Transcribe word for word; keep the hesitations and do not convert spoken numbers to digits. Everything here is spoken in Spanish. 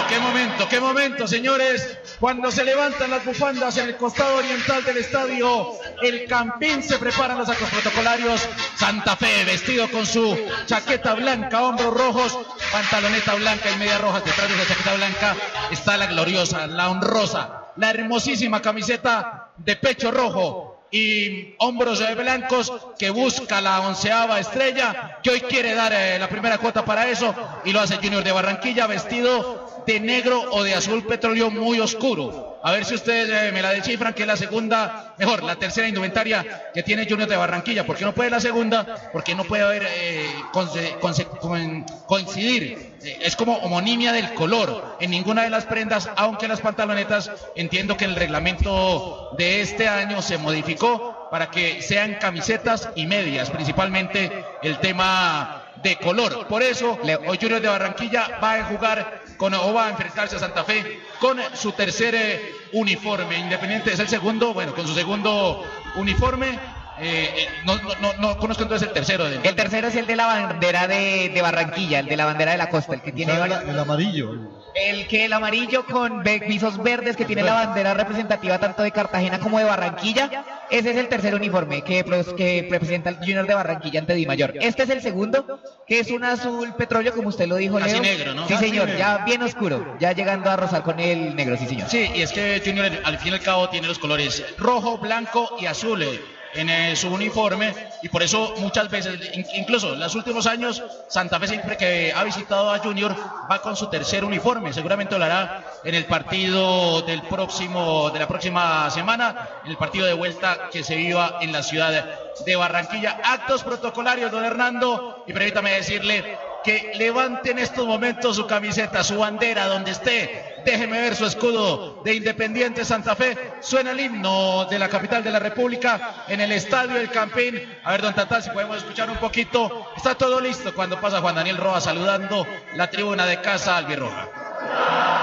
qué momento, qué momento, señores. Cuando se levantan las bufandas en el costado oriental del estadio El Campín, se preparan los actos protocolarios. Santa Fe, vestido con su chaqueta blanca, hombros rojos, pantaloneta blanca y medias rojas. Detrás de esa chaqueta blanca está la gloriosa, la honrosa, la hermosísima camiseta de pecho rojo y hombros eh, blancos, que busca la onceava estrella, que hoy quiere dar eh, la primera cuota para eso, y lo hace Junior de Barranquilla, vestido de negro o de azul petróleo muy oscuro. A ver si ustedes eh, me la descifran, que es la segunda, mejor, la tercera indumentaria que tiene Junior de Barranquilla. ¿Por qué no puede la segunda? Porque no puede haber eh, conce, conce, con, coincidir, eh, es como homonimia del color en ninguna de las prendas, aunque las pantalonetas, entiendo que el reglamento de este año se modificó para que sean camisetas y medias, principalmente el tema de color. Por eso hoy Junior de Barranquilla va a jugar con, o va a enfrentarse a Santa Fe con su tercer eh, uniforme. Independiente es el segundo, bueno, con su segundo uniforme. Eh, eh, no, no, no, no conozco entonces el tercero. De... El tercero es el de la bandera de, de Barranquilla, el de la bandera de la costa, el que tiene... O sea, el, el amarillo. El que el amarillo con pisos verdes, que tiene la bandera representativa tanto de Cartagena como de Barranquilla. Ese es el tercer uniforme que, que representa el Junior de Barranquilla ante Di Mayor. Este es el segundo, que es un azul petróleo, como usted lo dijo, Leo. Casi negro, ¿no? Sí, Casi señor, negro. ya bien oscuro, ya llegando a rozar con el negro, sí, señor. Sí, y es que Junior al fin y al cabo tiene los colores rojo, blanco y azul eh, en eh, su uniforme, y por eso muchas veces, in, incluso en los últimos años, Santa Fe siempre que ha visitado a Junior va con su tercer uniforme. Seguramente lo hará en el partido del próximo, de la próxima semana, en el partido de vuelta que se viva en la ciudad de Barranquilla. Actos protocolarios, don Hernando, y permítame decirle que levante en estos momentos su camiseta, su bandera, donde esté. Déjeme ver su escudo de Independiente Santa Fe. Suena el himno de la capital de la República en el estadio El Campín. A ver, don Tatán, si podemos escuchar un poquito. Está todo listo cuando pasa Juan Daniel Roa saludando la tribuna de Casa Albirroja.